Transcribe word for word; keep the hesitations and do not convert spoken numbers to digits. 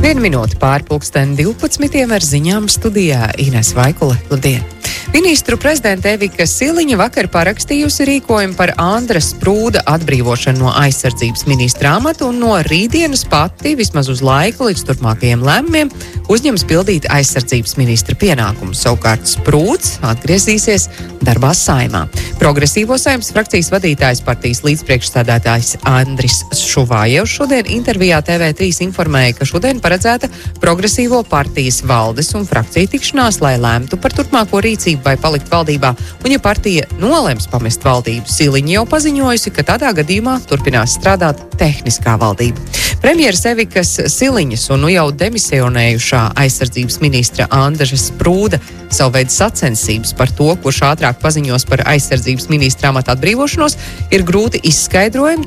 Viena minūte pār pulksteni divpadsmitiem ar ziņām studijā Ines Vaikule. Labdien! Ministru prezidenta Evika Siliņa vakar parakstījusi rīkojumu par Andra Sprūda atbrīvošanu no aizsardzības ministra amata un no rītdienas pati, vismaz uz laiku līdz turpmākajiem lēmumiem, uzņems pildīt aizsardzības ministra pienākumus. Savukārt Sprūds atgriezīsies darbā Saeimā. Progresīvo Saeimas frakcijas vadītājs partijas līdzpriekšsēdētājs Andris Šuvājevs šodien intervijā T V trīs informēja, ka šodien paredzēta progresīvo partijas valdes un frakciju tikšanās, lai lēmtu par turpmāko rīcību vai palikt valdībā, un ja partija nolems pamest valdību, Siliņa jau paziņojusi, ka tādā gadījumā turpinās strādāt tehniskā valdība. Premjeras Evikas Siliņas un nu jau demisionējušā aizsardzības ministra Andra Sprūda savu veidu sacensības par to, kurš ātrāk paziņos par aizsardzības ministra amata atbrīvošanos, ir grūti izskaidrojumi,